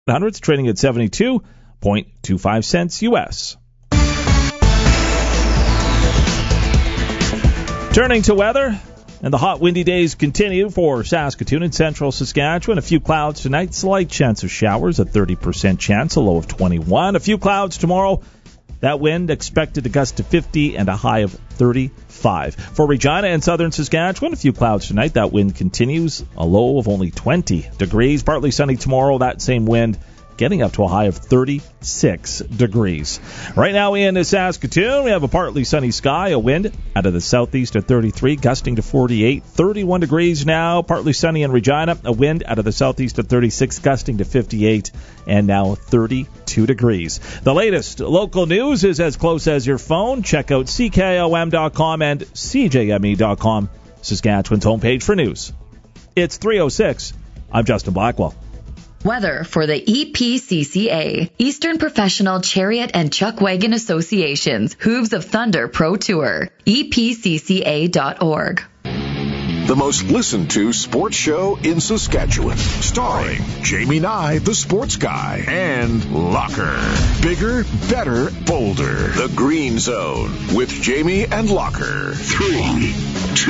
100's trading at 72.25 cents U.S. Turning to weather, and the hot, windy days continue for Saskatoon and central Saskatchewan. A few clouds tonight, slight chance of showers, a 30% chance, a low of 21. A few clouds tomorrow. That wind expected to gust to 50 and a high of 35. For Regina and southern Saskatchewan, a few clouds tonight. That wind continues, a low of only 20 degrees. Partly sunny tomorrow, that same wind getting up to a high of 36 degrees. Right now in Saskatoon, we have a partly sunny sky, a wind out of the southeast at 33, gusting to 48, 31 degrees now. Partly sunny in Regina, a wind out of the southeast at 36, gusting to 58, and now 32 degrees. The latest local news is as close as your phone. Check out CKOM.com and CJME.com, Saskatchewan's homepage for news. It's 3:06. I'm Justin Blackwell. Weather for the EPCCA, Eastern Professional Chariot and Chuck Wagon Associations, Hooves of Thunder Pro Tour, EPCCA.org. The most listened to sports show in Saskatchewan. Starring Jamie Nye, the sports guy, and Locker. Bigger, better, bolder. The Green Zone with Jamie and Locker. 3, 2,